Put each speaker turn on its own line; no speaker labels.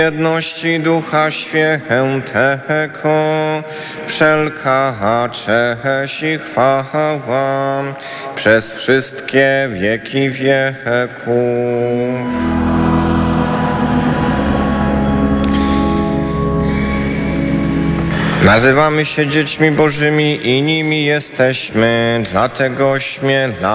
jedności Ducha Świętego, wszelka cześć i chwała przez wszystkie wieki wieków. Nazywamy się dziećmi Bożymi i nimi jesteśmy, dlatego śmiela